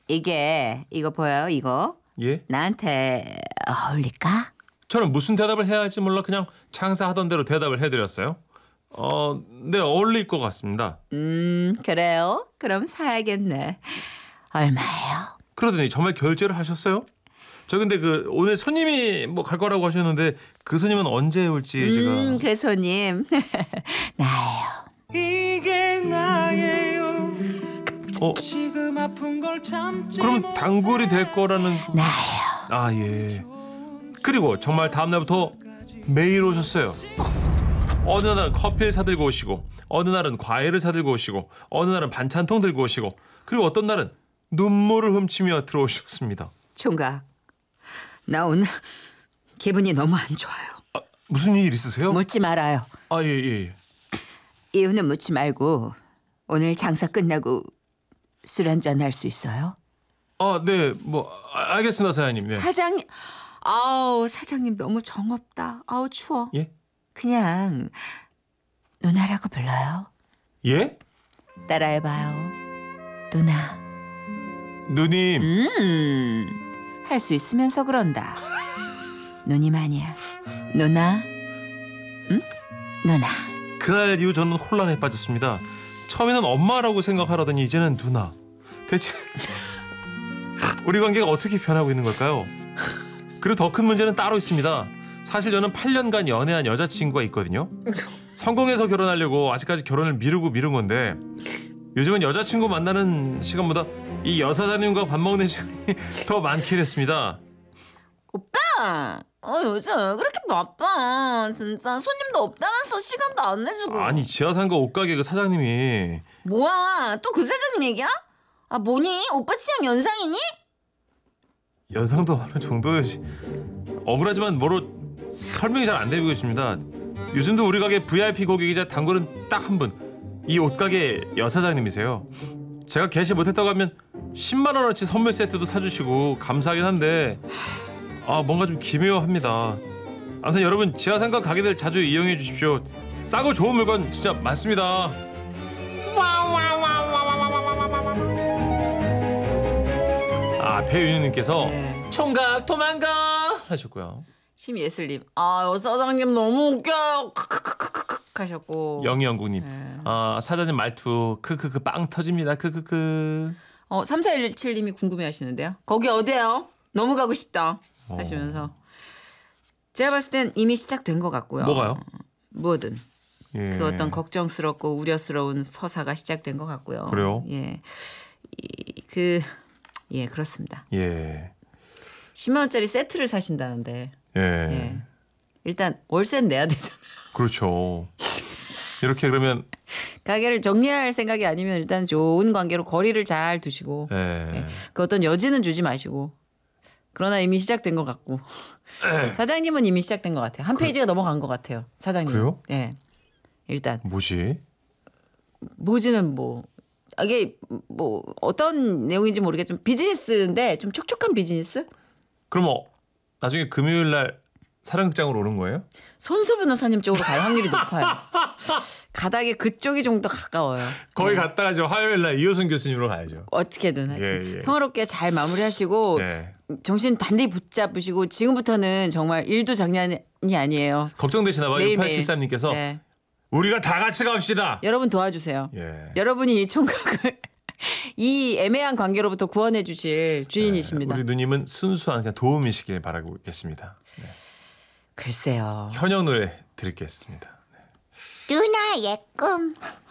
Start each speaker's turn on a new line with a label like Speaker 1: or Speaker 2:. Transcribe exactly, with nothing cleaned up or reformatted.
Speaker 1: 이게 이거 보여요? 이거
Speaker 2: 예?
Speaker 1: 나한테 어울릴까?
Speaker 2: 저는 무슨 대답을 해야 할지 몰라 그냥 장사하던 대로 대답을 해드렸어요. 어, 네, 어울릴 것 같습니다.
Speaker 1: 음 그래요? 그럼 사야겠네. 얼마예요?
Speaker 2: 그러더니 정말 결제를 하셨어요? 저 근데 그 오늘 손님이 뭐 갈 거라고 하셨는데 그 손님은 언제 올지 제가
Speaker 1: 음, 그 손님 나예요.
Speaker 3: 이게 나예요.
Speaker 2: 어?
Speaker 3: 지금 아픈 걸 참지
Speaker 2: 그럼 단골이 될 거라는
Speaker 1: 나예요.
Speaker 2: 아 예. 그리고 정말 다음 날부터 매일 오셨어요. 어느 날은 커피를 사들고 오시고 어느 날은 과일을 사들고 오시고 어느 날은 반찬통 들고 오시고 그리고 어떤 날은 눈물을 훔치며 들어오셨습니다.
Speaker 1: 총각, 나 오늘 기분이 너무 안 좋아요.
Speaker 2: 아, 무슨 일 있으세요?
Speaker 1: 묻지 말아요.
Speaker 2: 아 예 예.
Speaker 1: 이유는 묻지 말고 오늘 장사 끝나고 술 한잔 할 수 있어요?
Speaker 2: 아 네 뭐 아, 알겠습니다 사장님. 네.
Speaker 1: 사장님, 아우 사장님 너무 정없다. 아우 추워.
Speaker 2: 예?
Speaker 1: 그냥 누나라고 불러요.
Speaker 2: 예?
Speaker 1: 따라해봐요. 누나.
Speaker 2: 누님.
Speaker 1: 음, 할 수 있으면서 그런다. 누님 아니야. 누나. 응? 누나.
Speaker 2: 그날 이후 저는 혼란에 빠졌습니다. 처음에는 엄마라고 생각하려더니 이제는 누나. 대체 우리 관계가 어떻게 변하고 있는 걸까요? 그리고 더 큰 문제는 따로 있습니다. 사실 저는 팔 년간 연애한 여자친구가 있거든요. 성공해서 결혼하려고 아직까지 결혼을 미루고 미룬 건데 요즘은 여자친구 만나는 시간보다 이 여사장님과 밥 먹는 시간이 더 많게 됐습니다.
Speaker 1: 오빠. 어 요즘 왜 그렇게 바빠. 진짜 손님도 없다면서 시간도 안 내주고.
Speaker 2: 아니 지하상가 옷가게 그 사장님이
Speaker 1: 뭐야 또 그 사장님 얘기야? 아 뭐니? 오빠 취향 연상이니?
Speaker 2: 연상도 어느 정도였지. 억울하지만 뭐로 설명이 잘 안 되고 있습니다. 요즘도 우리 가게 브이아이피 고객이자 단골은 딱 한 분. 이 옷가게 여사장님이세요. 제가 개시 못했다고 하면 십만 원어치 선물 세트도 사주시고 감사하긴 한데 아 뭔가 좀 기묘합니다. 아무튼 여러분 지하상가 가게들 자주 이용해 주십시오. 싸고 좋은 물건 진짜 많습니다. 아 배윤희님께서
Speaker 1: 네.
Speaker 2: 총각 도망가 하셨고요.
Speaker 1: 심예슬님. 아 여사장님 너무 웃겨요. 크크크크크 하셨고.
Speaker 2: 영희영국님
Speaker 1: 네.
Speaker 2: 아 사장님 말투 크크크 빵 터집니다. 크크크.
Speaker 1: 어 삼사일칠님이 궁금해하시는데요. 거기 어디예요? 너무 가고 싶다 하시면서 제가 봤을 땐 이미 시작된 것 같고요.
Speaker 2: 뭐가요?
Speaker 1: 뭐든
Speaker 2: 예.
Speaker 1: 그 어떤 걱정스럽고 우려스러운 서사가 시작된 것 같고요.
Speaker 2: 그래요?
Speaker 1: 예, 그 예 그렇습니다.
Speaker 2: 예.
Speaker 1: 십만 원짜리 세트를 사신다는데
Speaker 2: 예.
Speaker 1: 예. 일단 월세는 내야 되잖아요.
Speaker 2: 그렇죠. 이렇게 그러면
Speaker 1: 가게를 정리할 생각이 아니면 일단 좋은 관계로 거리를 잘 두시고
Speaker 2: 예.
Speaker 1: 예. 그 어떤 여지는 주지 마시고 그러나 이미 시작된 것 같고 사장님은 이미 시작된 것 같아요. 한 페이지가 넘어간 것 같아요. 사장님.
Speaker 2: 그래요?
Speaker 1: 예. 일단
Speaker 2: 뭐지?
Speaker 1: 모지는 뭐 이게 뭐 어떤 내용인지 모르겠지만 비즈니스인데 좀 촉촉한 비즈니스?
Speaker 2: 그럼 어, 나중에 금요일 날 사랑극장으로 오는 거예요?
Speaker 1: 손수 변호사님 쪽으로 갈 확률이 높아요. 가닥에 그쪽이 좀 더 가까워요.
Speaker 2: 거기
Speaker 1: 네.
Speaker 2: 갔다가 저 화요일 날 이호선 교수님으로 가야죠.
Speaker 1: 어떻게든 하여튼
Speaker 2: 예, 예.
Speaker 1: 평화롭게 잘 마무리하시고
Speaker 2: 예.
Speaker 1: 정신 단디 붙잡으시고 지금부터는 정말 일도 장난이 아니에요.
Speaker 2: 걱정되시나 봐요.
Speaker 1: 매일매일.
Speaker 2: 육팔칠삼님께서
Speaker 1: 네.
Speaker 2: 우리가 다 같이 갑시다.
Speaker 1: 여러분 도와주세요.
Speaker 2: 예.
Speaker 1: 여러분이 이 총각을 이 애매한 관계로부터 구원해 주실 주인이십니다.
Speaker 2: 우리 누님은 순수한 그냥 도움이시길 바라고 있겠습니다. 네.
Speaker 1: 글쎄요.
Speaker 2: 현역 노래 드리겠습니다.
Speaker 1: 누나의 꿈.